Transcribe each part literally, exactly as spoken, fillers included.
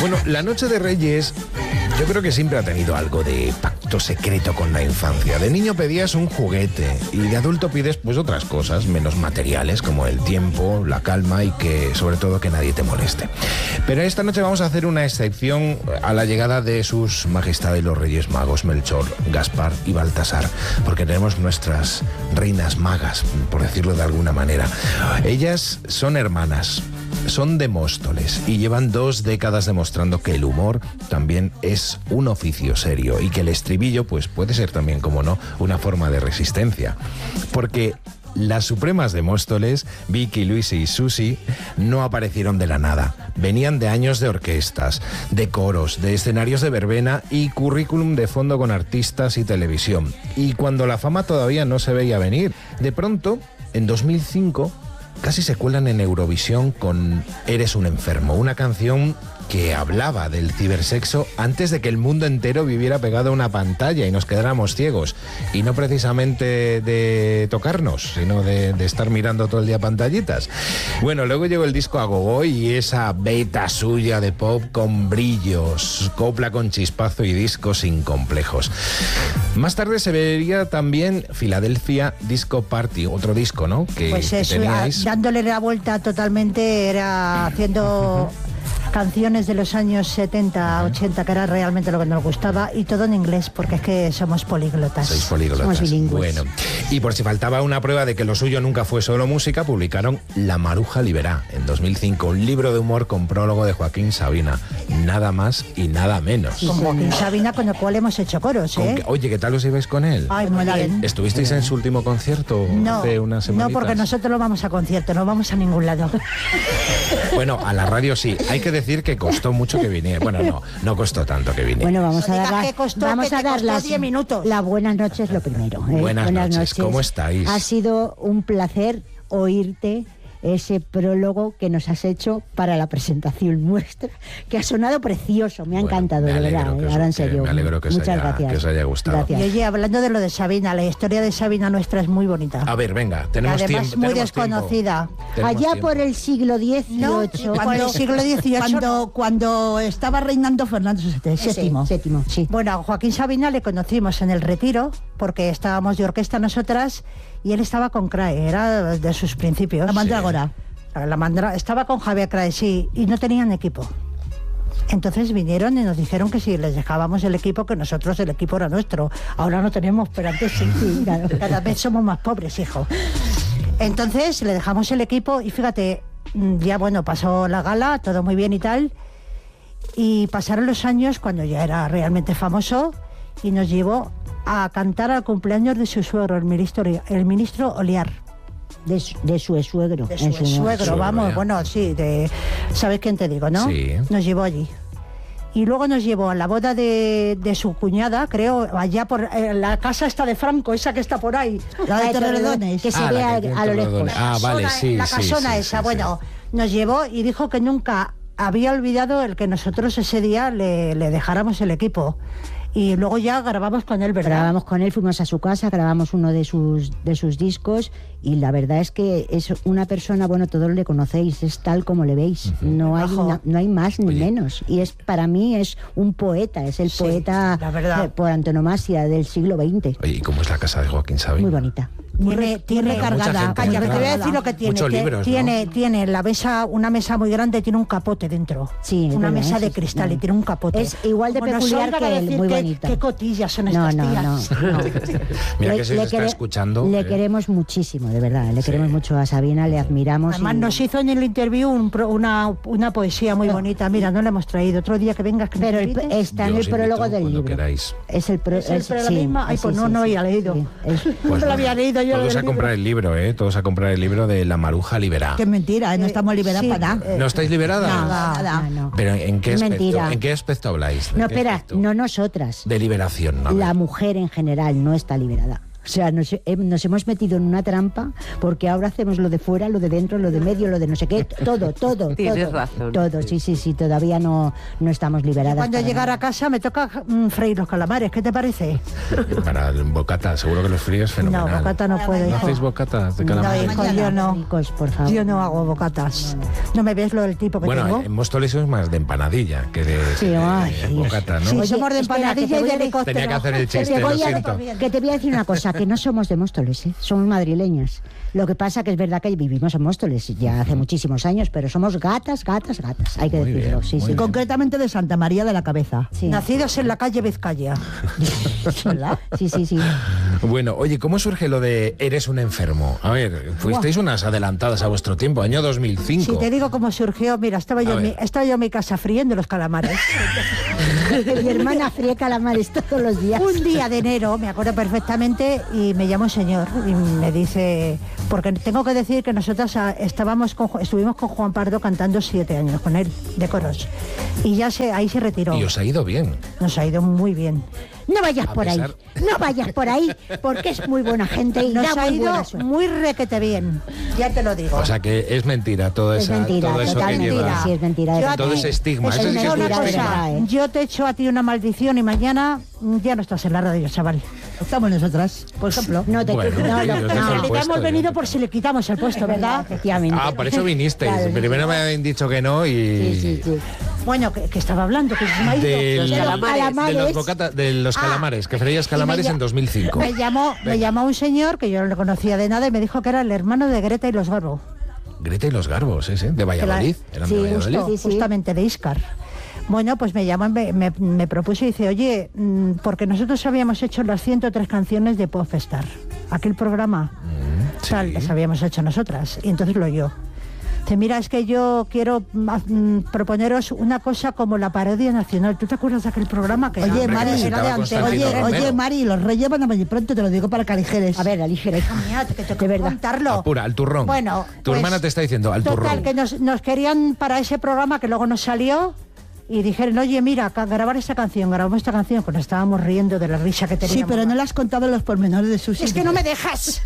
Bueno, la Noche de Reyes yo creo que siempre ha tenido algo de pacto secreto con la infancia. De niño pedías un juguete y de adulto pides pues otras cosas menos materiales, como el tiempo, la calma y que sobre todo que nadie te moleste. Pero esta noche vamos a hacer una excepción a la llegada de sus majestades los Reyes Magos, Melchor, Gaspar y Baltasar, porque tenemos nuestras reinas magas, por decirlo de alguna manera. Ellas son hermanas, son de Móstoles y llevan dos décadas demostrando que el humor también es un oficio serio y que el estribillo pues puede ser también, como no, una forma de resistencia. Porque las supremas de Móstoles, Vicky, Luisi y Susi, no aparecieron de la nada. Venían de años de orquestas, de coros, de escenarios de verbena y currículum de fondo con artistas y televisión. Y cuando la fama todavía no se veía venir, de pronto, en dos mil cinco... casi se cuelan en Eurovisión con Eres un enfermo, una canción que hablaba del cibersexo antes de que el mundo entero viviera pegado a una pantalla y nos quedáramos ciegos. Y no precisamente de tocarnos, sino de, de estar mirando todo el día pantallitas. Bueno, luego llegó el disco A Gogo y esa beta suya de pop con brillos, copla con chispazo y discos sin complejos. Más tarde se vería también Filadelfia Disco Party, otro disco, ¿no? Que, pues eso, que teníais... dándole la vuelta totalmente, era haciendo... canciones de los años setenta, ochenta, que era realmente lo que nos gustaba, y todo en inglés, porque es que somos políglotas. Sois políglotas. Somos bilingües. Bueno, y por si faltaba una prueba de que lo suyo nunca fue solo música, publicaron La Maruja Liberá en dos mil cinco, un libro de humor con prólogo de Joaquín Sabina. Nada más y nada menos. Con Joaquín Sabina, con el cual hemos hecho coros, ¿eh? Que, oye, ¿qué tal os ibais con él? Ay, muy bien. ¿Estuvisteis en su último concierto no, hace unas semanitas? No, porque nosotros no vamos a concierto, no vamos a ningún lado. Bueno, a la radio sí. Hay que decir que costó mucho que viniera. Bueno, no, no costó tanto que viniera. Bueno, vamos a dar, la, costó, vamos a dar las diez minutos. Las buenas noches lo primero. ¿eh? Buenas, buenas noches. noches, ¿cómo estáis? Ha sido un placer oírte ese prólogo que nos has hecho para la presentación nuestra, que ha sonado precioso, me ha bueno, encantado, me de verdad, os, ahora en serio. Me alegro que os, Muchas haya, gracias. que os haya gustado. Gracias. Y oye, hablando de lo de Sabina, la historia de Sabina nuestra es muy bonita. A ver, venga, tenemos Además, tiempo. muy tenemos desconocida. Tiempo. Allá tiempo. por el siglo dieciocho. No, por el siglo dieciocho. Cuando, cuando estaba reinando Fernando séptimo. Séptimo, sí. Bueno, a Joaquín Sabina le conocimos en el Retiro, porque estábamos de orquesta nosotras, y él estaba con Crae, era de sus principios. La Mandrágora. Sí. La mandra... Estaba con Javier Crae, sí, y no tenían equipo. Entonces vinieron y nos dijeron que si les dejábamos el equipo, que nosotros el equipo era nuestro. Ahora no tenemos, pero antes sí, sí, claro. Cada vez somos más pobres, hijo. Entonces le dejamos el equipo y fíjate, ya bueno, pasó la gala, todo muy bien y tal, y pasaron los años cuando ya era realmente famoso y nos llevó a cantar al cumpleaños de su suegro, el ministro, el ministro Oliar. De su, de su suegro. De su su suegro, suegro, vamos, ya. bueno, sí, de, ¿sabes quién te digo, no? Sí. Nos llevó allí. Y luego nos llevó a la boda de, de su cuñada, creo, allá por eh, la casa esta de Franco, esa que está por ahí. La de Torrelodones. Que se Ah, ve la a, que a lo lejos. Ah, vale, sí, La sí, casona sí, esa, sí, bueno, sí. nos llevó y dijo que nunca había olvidado el que nosotros ese día le, le dejáramos el equipo. Y luego ya grabamos con él, ¿verdad? Grabamos con él, fuimos a su casa, grabamos uno de sus de sus discos y la verdad es que es una persona, bueno, todos le conocéis, es tal como le veis, uh-huh. no hay na, no hay más ni Oye. menos. Y es para mí es un poeta, es el sí, poeta eh, por antonomasia del siglo veinte. Oye, ¿y cómo es la casa de Joaquín Sabina? Muy bonita. Tiene, tiene cargada. Calla, te voy a decir lo que tiene. Muchos que libros, tiene, ¿no? tiene la mesa, una mesa muy grande, tiene un capote dentro. Sí, una verdad, mesa es, de cristal no. y tiene un capote. Es igual de Como peculiar que él, muy qué, bonita. Qué cotillas son no, estas no, tías. No, no. Mira le, que se le está quere, escuchando. Le eh. queremos muchísimo, de verdad. Le sí. queremos mucho a Sabina, le admiramos. Además y... nos hizo en el interview un pro, una, una poesía muy no. bonita. Mira, no la hemos traído. Otro día que vengas que Pero el, está en el prólogo del libro. Queráis. Es el pro, ¿Es el, es, pero sí, la misma? Ay, pues sí, no, sí, no había leído. Sí, es... Pues no lo había leído yo. Todos a comprar el libro, ¿eh? Todos a comprar el libro de La Maruja Liberá. Qué mentira, ¿eh? No estamos liberadas sí, para nada. Eh, ¿No estáis liberadas? Nada, nada. No, no. ¿Pero en qué es aspecto? Mentira. ¿En qué aspecto habláis? No, espera, aspecto? no nosotras. De liberación, ¿no? La mujer en general no está liberada. O sea, nos, eh, nos hemos metido en una trampa porque ahora hacemos lo de fuera, lo de dentro, lo de medio, lo de no sé qué, todo, todo. Tienes todo, razón. Todo, sí, sí, sí, todavía no, no estamos liberadas. Cuando para llegar nada. a casa me toca mm, freír los calamares, ¿qué te parece? Para el bocata, seguro que los fríos No, fenomenal. bocata no puedo, ¿No hijo. hacéis bocatas de No, calamares? hijo, yo no. Ricos, por favor. Yo no hago bocatas. ¿No me ves lo del tipo que Bueno, tengo? en Móstoles es más de empanadilla que de, Sí, de- ay, de Dios. bocata, ¿no? Sí, Oye, somos de espera, empanadilla que te y voy de a de- helicóptero. Tenía que hacer el Que chiste, te, lo voy a, siento. que te voy a decir una cosa, que no somos de Móstoles, ¿eh? Somos madrileñas. Lo que pasa que es verdad que vivimos en Móstoles ya hace muchísimos años, pero somos gatas, gatas, gatas, hay que Muy decirlo. bien, sí, muy sí. bien. Concretamente de Santa María de la Cabeza. Sí. Nacidos en la calle Vizcaya. ¿Verdad? Sí, sí, sí. Bueno, oye, ¿cómo surge lo de eres un enfermo? A ver, fuisteis unas adelantadas a vuestro tiempo, año dos mil cinco. Si te digo cómo surgió, mira, estaba yo, A en mi, ver. estaba yo en mi casa friendo los calamares. Mi hermana fría calamares todos los días. Un día de enero, me acuerdo perfectamente, y me llama un señor y me dice, porque tengo que decir que nosotras ah, estábamos con, Ju- estuvimos con Juan Pardo cantando siete años con él, de coros. Y ya se, ahí se retiró. Y os ha ido bien. Nos ha ido muy bien. No vayas A por ahí, pesar- no vayas por ahí, porque es muy buena gente y Nos da ha muy ido buena suerte. muy requete bien, ya te lo digo. O sea que es mentira todo, Es esa, mentira, todo eso que totalmente. lleva. Sí, es mentira. Yo es a todo ti- ese estigma. es Eso sí que que es una mentira, cosa, de verdad, ¿eh? yo te echo a ti una maldición y mañana mm, ya no estás en la radio, chaval. Estamos nosotras, por ejemplo. No te Bueno, no, sí, no, os dejo no, el En realidad puesto, hemos venido ¿eh? por si le quitamos el puesto, ¿verdad? efectivamente. Ah, por eso vinisteis. Claro, Primero me habían dicho que no y... Sí, sí, sí. Bueno, que, que estaba hablando, que se me ha ido. Del- Los de calamares. los, bocata- de los Ah, calamares, que freías calamares y me en lla- dos mil cinco. Me llamó, me llamó un señor que yo no le conocía de nada y me dijo que era el hermano de Greta y los Garbo. Greta y los Garbos, ¿eh? De Valladolid. Eran sí, de Valladolid. justo. Sí, sí. Justamente de Íscar. Bueno, pues me llamó, me, me, me propuso y dice, oye, mm, porque nosotros habíamos hecho las ciento tres canciones de Popstar, aquel programa, Mm, tal, sí. las habíamos hecho nosotras, y entonces lo oyó. Dice, mira, es que yo quiero mm, haz- mm, proponeros una cosa como la parodia nacional. ¿Tú te acuerdas de aquel programa? Que Oye, era- Mari, era de presentaba Antena? Constantino Oye, Romero. oye, Mari, los reyes van a venir pronto, te lo digo para que aligeres. A ver, aligera, hija Mía, que tengo de que verdad. contarlo. Apura, al turrón. Bueno, Tu pues, hermana te está diciendo, al Total, turrón. que nos, nos querían para ese programa que luego nos salió y dijeron, oye, mira, ca- grabar esta canción, grabamos esta canción, pues nos estábamos riendo de la risa que teníamos. Sí, pero no le has contado los pormenores de su Es que no me dejas.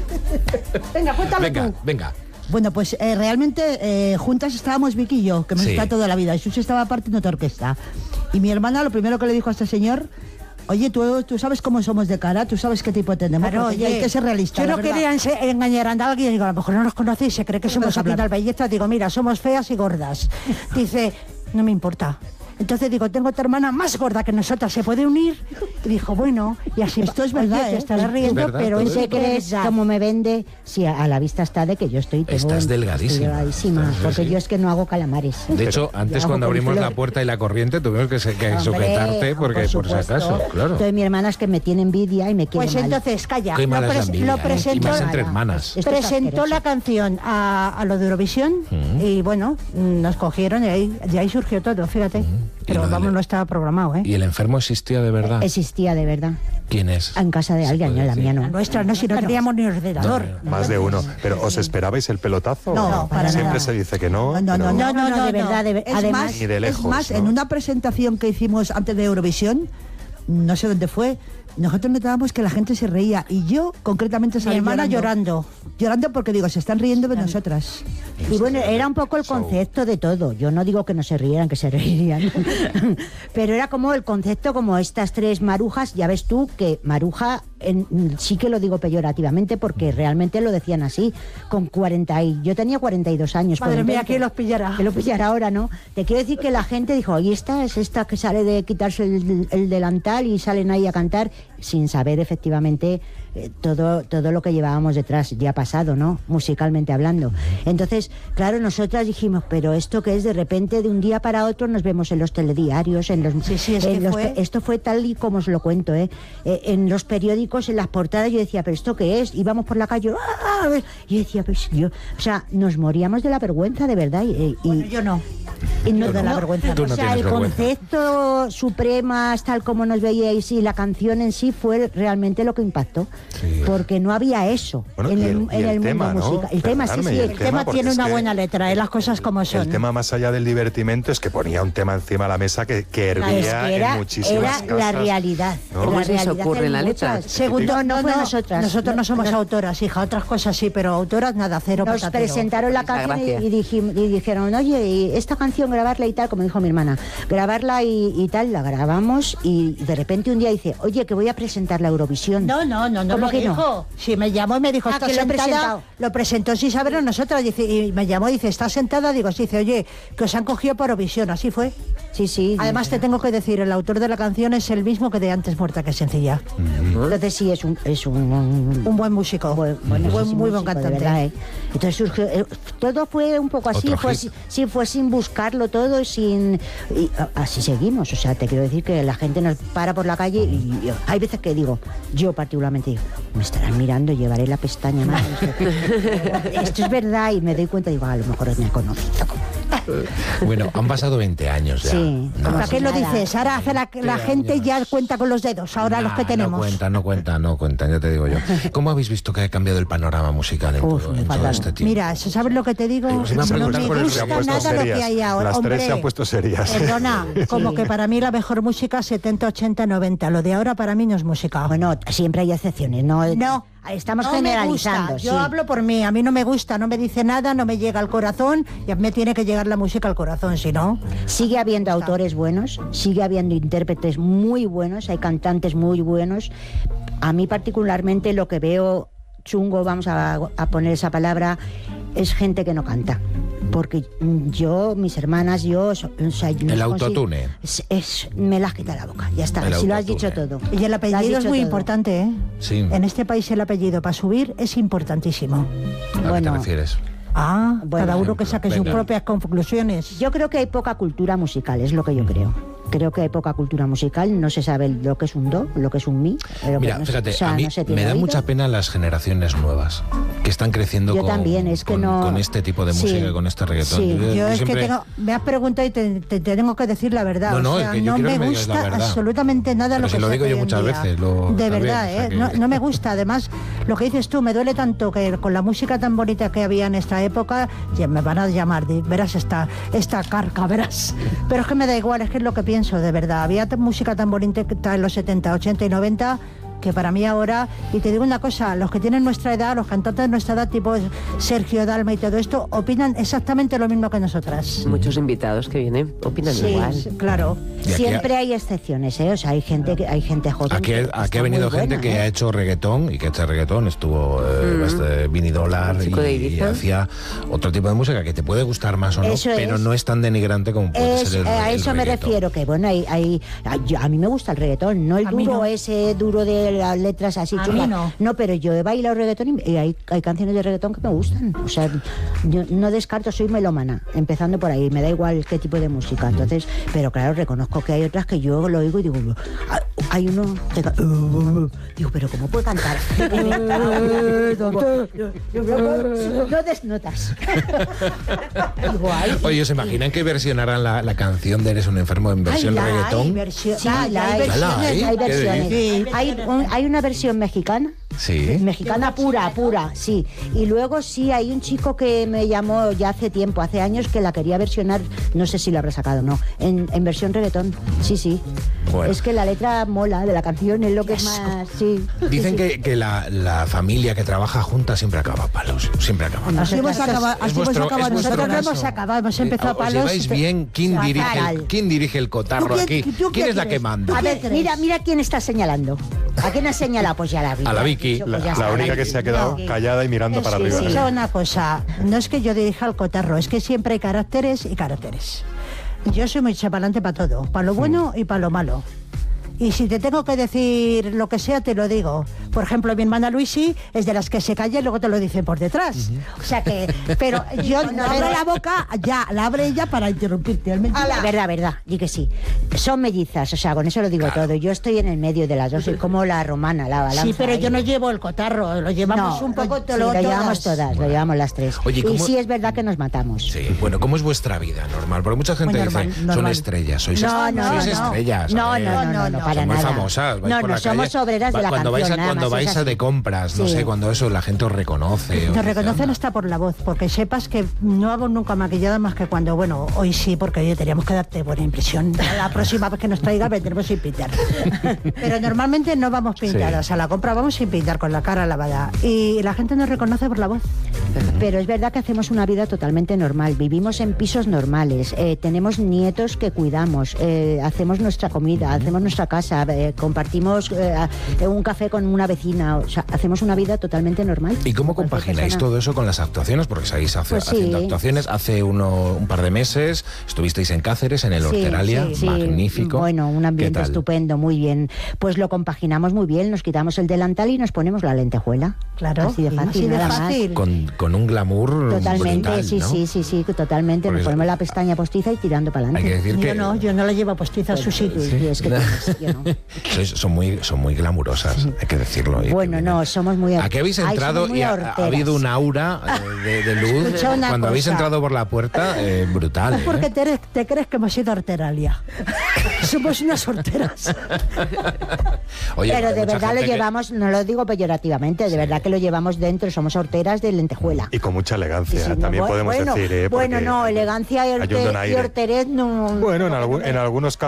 Venga, cuéntame Venga, tú. venga. Bueno, pues eh, realmente eh, juntas estábamos Vicky y yo, que hemos Sí. estado toda la vida, y Susi estaba aparte en otra orquesta. Y mi hermana lo primero que le dijo a este señor, oye, tú, tú sabes cómo somos de cara, tú sabes qué tipo tenemos, Claro, porque oye, hay que ser realista. Yo la no verdad. quería ense- engañar a alguien, digo, a lo mejor no nos conocéis, se cree que somos Déjame aquí en hablar. Alballesta. Digo, mira, somos feas y gordas. Dice, no me importa. Entonces digo, tengo otra hermana más gorda que nosotras, ¿se puede unir? Y dijo, bueno, y así Esto es Oye, verdad, te ¿eh? estarás Es riendo, verdad, pero todo es eso. ¿Tú que crees es cómo me vende? Sí, a, a la vista está de que yo estoy... tengo- Estás delgadísima. estoy delgadísima, Estás- porque sí. yo es que no hago calamares. De hecho, Yo antes hago cuando con abrimos la flor. puerta y la corriente tuvimos que, se- que Hombre, sujetarte porque por, si supuesto. acaso, claro. Entonces mi hermana es que me tiene envidia y me quiere Pues mal. entonces, calla. Qué Lo, mala es la pres- envidia, lo ¿eh? presentó, Y más entre hermanas. Esto es presentó asqueroso. la canción a, a lo de Eurovisión y bueno, nos cogieron y ahí, y ahí surgió todo, fíjate. Y Pero lo vamos, del- no estaba programado, ¿eh? ¿Y el enfermo existía de verdad? Existía de verdad. ¿Quién es? En casa de ¿Se alguien, puede no, la decir? mía La no. nuestra no, si no teníamos ni ordenador. Más de uno. Pero ¿os esperabais el pelotazo? No, no, para Siempre nada. se dice que no. No, no, pero- no, no, no, de verdad, de ver- Es además- más, Ni de lejos, es más, ¿no? en una presentación que hicimos antes de Eurovisión, no sé dónde fue, nosotros notábamos que la gente se reía y yo concretamente Mi salí hermana llorando. Llorando porque digo, se están riendo de nosotras. Y bueno, era un poco el Show. concepto de todo. Yo no digo que no se rieran, que se reirían. Pero era como el concepto, como estas tres marujas. Ya ves tú que maruja, en- sí que lo digo peyorativamente porque realmente lo decían así. Con cuarenta y... Yo tenía cuarenta y dos años. Madre con mía, veinte. ¿quién los pillará? Que lo pillará ahora, ¿no? Te quiero decir que la gente dijo, oye, esta es esta que sale de quitarse el, el delantal y salen ahí a cantar sin saber efectivamente eh, todo, todo lo que llevábamos detrás, ya pasado, ¿no? Musicalmente hablando. Entonces, claro, nosotras dijimos, pero esto que es de repente, de un día para otro, nos vemos en los telediarios, en los... Sí, sí, es en que los fue- pe- Esto fue tal y como os lo cuento, ¿eh? Eh, En los periódicos, en las portadas, yo decía, ¿pero esto qué es? Íbamos por la calle, ¡ah! A ver. Y yo decía, pues yo... O sea, nos moríamos de la vergüenza, de verdad. Y, y- Bueno, yo no. y no, Yo de la no, vergüenza. Tú o no sea, tienes el vergüenza. concepto supremas, tal como nos veíais, y la canción en sí fue realmente lo que impactó. Sí. porque no había eso Bueno, en y el, el- y en el el tema, mundo ¿no? musical. El tema, sí, Perdonadme, sí, y el el tema tema, porque tiene es una que buena letra, ¿eh? Las cosas como son. El tema más allá del divertimento es que ponía un tema encima de la mesa que, que Claro, hervía es que era, en muchísimas era casas. la realidad. ¿no? La ¿Cómo se os realidad ocurre en la en letra? muchas- Segundo, no, no fue no, nosotras. Nosotros no somos Nos- autoras, hija. Otras cosas sí, pero autoras nada, cero Nos patatero. presentaron la Esa canción y, gracia. y dijim- y dijeron, oye, y esta canción grabarla y tal, como dijo mi hermana, grabarla y, y tal, la grabamos y de repente un día dice, oye, que voy a presentar la Eurovisión. No, no, no, no ¿Cómo lo que no? dijo. Sí, me llamó y me dijo, Ah, está que lo he sentada. presentado. Lo presentó sin saberlo nosotras. Dice, y me llamó y dice, ¿está sentada? Digo, sí. Dice, oye, que os han cogido por Eurovisión. Así fue. Sí, sí. Además, te tengo que decir, el autor de la canción es el mismo que de Antes muerta que sencilla. Entonces sí, es un... Es un, un- Un buen músico. buen- un buenísimo buen, muy buen músico, de cantante. verdad, ¿eh? Entonces surgió, eh, todo fue un poco así, Otro fue, hit. así- sí, fue sin buscarlo todo, sin y a- así seguimos. O sea, te quiero decir que la gente nos para por la calle y, y hay veces que digo, yo particularmente digo, me estarán mirando, llevaré la pestaña más. Esto es verdad y me doy cuenta y digo, a lo mejor me ha conocido. Bueno, han pasado veinte años ya. Sí, No, como ¿Para si qué lo nada. dices? Ahora hace la, la gente años. ya cuenta con los dedos, ahora los que Nah, tenemos. No cuentan, no cuentan, no cuentan, ya te digo yo. ¿Cómo habéis visto que ha cambiado el panorama musical en, Uf, todo, en todo fatal. este tiempo? Mira, ¿sabes lo que te digo? Digo, si me han no preguntado me por el- gusta se han puesto nada lo que serias. hay ahora. Las tres Hombre, se han puesto serias. Perdona, como Sí. que para mí la mejor música setenta, ochenta, noventa. Lo de ahora para mí no es música. Bueno, siempre hay excepciones, no, No. estamos no me generalizando. gusta. Yo sí. hablo por mí, a mí no me gusta, no me dice nada, no me llega al corazón y a mí me tiene que llegar la música al corazón, si no. Sigue habiendo autores buenos, sigue habiendo intérpretes muy buenos, hay cantantes muy buenos. A mí particularmente lo que veo chungo, vamos a, a poner esa palabra, es gente que no canta. Porque yo, mis hermanas, yo... so- o sea, yo El no autotune. consigo- Es, es- me las quita la boca, ya está, El si lo has autotune. dicho todo. Y el Lo has apellido es dicho muy todo. importante, ¿eh? Sí. En este país el apellido para subir es importantísimo. ¿A qué te Bueno. refieres? Ah, Bueno, cada uno que ejemplo, saque sus venga. propias conclusiones. Yo creo que hay poca cultura musical, es lo que yo creo. Creo que hay poca cultura musical, no se sabe lo que es un do, lo que es un mi. lo que Mira, no se- fíjate, o sea, a mí no se tiene me da oído. mucha pena las generaciones nuevas que están creciendo Yo con, también, es que con- no- con este tipo de Sí. música y con este reggaetón. Sí. Yo- Yo yo es siempre- que tengo, me has preguntado y te, te- te tengo que decir la verdad. No, no, o es sea, que yo no quiero me que me digas la gusta verdad. absolutamente nada Pero lo si que lo se digo hace yo hoy en muchas día. veces, lo- De también, verdad, o sea ¿eh? que- No, no me gusta. Además, lo que dices tú, me duele tanto que con la música tan bonita que había en esta época, ya me van a llamar, de- verás esta, esta carca, verás. Pero es que me da igual, es que es lo que pienso, de verdad. Había t- música tan bonita que está en los setenta, ochenta y noventa que para mí ahora, y te digo una cosa, los que tienen nuestra edad, los cantantes de nuestra edad, tipo Sergio Dalma y todo esto, opinan exactamente lo mismo que nosotras. Muchos invitados que vienen opinan Sí, igual. sí, claro. Y aquí Siempre hay excepciones, ¿eh? O sea, hay gente que hay gente joven. Aquí, que aquí está ha venido muy gente buena, que ¿eh? ha hecho reggaetón y que este reggaetón estuvo eh, este, Vinny Dollar El chico de y, Ibiza. hacía otro tipo de música que te puede gustar más o no, Eso pero es. no es tan denigrante como puede Es- ser el, eh, a el eso me reggaetón. refiero, que bueno, hay, hay, hay- yo- a mí me gusta el reggaetón, no el A mí duro no. ese duro de las letras así A chungas. mí no. No, pero yo he bailado reggaetón y hay, hay canciones de reggaetón que me gustan. O sea, yo no descarto, soy melómana, empezando por ahí, me da igual qué tipo de música. Entonces, pero claro, reconozco que hay otras que yo lo oigo y digo, "Ah, hay uno que ca- digo, pero ¿cómo puede cantar? No desnotas. Digo, ay, Oye, ¿se imaginan que versionarán la, la canción de Eres un enfermo en versión Ay, la hay reggaetón? versión- Sí, ah, la hay hay, Ya la hay. hay ¿Qué versiones. dices? Hay, un- hay una versión mexicana. Sí. Mexicana pura, pura, sí. Y luego sí, hay un chico que me llamó ya hace tiempo, hace años, que la quería versionar, no sé si lo habrá sacado o no, en, en versión reggaetón. Sí, sí. Bueno. Es que la letra mola de la canción, es lo que es más... Sí. Dicen Sí, sí. que, que la, la familia que trabaja junta siempre acaba a palos, siempre acaba a palos. Así hemos acabado, Es así hemos vuestro- acabado es vuestro Nosotros no caso. hemos acabado, hemos empezado a ¿Os palos. lleváis bien? ¿Quién Fatal. dirige, el, ¿Quién dirige el cotarro ¿Tú aquí? quién- tú ¿Quién qué es la que crees? manda? A ver, crees? mira, mira quién está señalando. ¿A quién ha señalado? Pues ya la vi. A la Vicky. Pues La, ya la está, única que Vicky. se ha quedado No. callada y mirando para Sí, arriba. sí. Eso es una cosa, no es que yo dirija el cotarro, es que siempre hay caracteres y caracteres. Yo soy muy chapalante para todo, para lo bueno y para lo malo. Y si te tengo que decir lo que sea, te lo digo. Por ejemplo, mi hermana Luisi es de las que se calla y luego te lo dicen por detrás. O sea que, pero yo no abro la boca, ya, la abre ella para interrumpirte. Es mentira. Ala, verdad, verdad, di que sí. Son mellizas, o sea, con eso lo digo todo. Yo estoy en el medio de las dos, soy como la romana, la balanza. Sí, pero ahí. yo no llevo el cotarro, lo llevamos No, un poco sí, te lo llevamos todas, lo llevamos las tres. Oye, y ¿cómo- sí es verdad que nos matamos. Sí, bueno, ¿cómo es vuestra vida normal? Porque mucha gente Muy dice, normal, son normal. estrellas, sois, No, est- no, sois no. estrellas. No, a ver, no, no, no, no, para son muy nada. famosas, vais No, por no, la somos calle. obreras de Va- la cuando canción, vais a, nada cuando además vais es a así. de compras, no Sí. sé, cuando eso la gente os reconoce. Nos os dice, reconocen "Anda". hasta por la voz, porque sepas que no hago nunca maquillada más que cuando, bueno, hoy sí, porque oye, teníamos que darte buena impresión. La próxima vez que nos traiga vendremos sin pintar. Pero normalmente no vamos pintadas, Sí. a la compra vamos sin pintar, con la cara lavada. Y la gente nos reconoce por la voz. Pero es verdad que hacemos una vida totalmente normal, vivimos en pisos normales, eh, tenemos nietos que cuidamos, eh, hacemos nuestra comida, hacemos nuestra casa, eh, compartimos eh, un café con una vecina, o sea, hacemos una vida totalmente normal. ¿Y cómo Cualquier compagináis persona. todo eso con las actuaciones? Porque seguís hace- Pues sí. haciendo actuaciones. Hace uno, un par de meses estuvisteis en Cáceres, en el Sí, Horteralia, sí, sí. magnífico. Bueno, un ¿Qué ambiente tal? estupendo, muy bien. Pues lo compaginamos muy bien, nos quitamos el delantal y nos ponemos la lentejuela. Claro, así de y fácil, así de nada fácil. Con, con un glamour Totalmente, brutal, sí, ¿no? sí, sí, sí, totalmente. Porque Nos eso- ponemos la pestaña postiza y tirando para Hay que adelante. decir Yo que no, yo no la llevo postiza a su sitio. Sí, es que tienes, yo no. sois- son, muy, son muy glamurosas, hay que decirlo. y Bueno, que no, vienen. somos muy... ¿A qué habéis Ay, entrado somos muy y ha, ha horteras. habido un aura eh, de, de luz? Escucha una Cuando habéis cosa. entrado por la puerta, eh, brutal. Es porque ¿eh? te, eres- te crees que hemos ido a Horteralia. Somos unas horteras. Oye, Pero hay de mucha verdad lo gente que- llevamos, no lo digo peyorativamente, de verdad que lo llevamos dentro, somos horteras de lentejuela. Y con mucha elegancia, Sí, sí, no, también bu- podemos bueno, decir, ¿eh? Bueno, Porque no, elegancia y, hay un horte- y donaire. horterez no... Bueno, en, algu- en algunos casos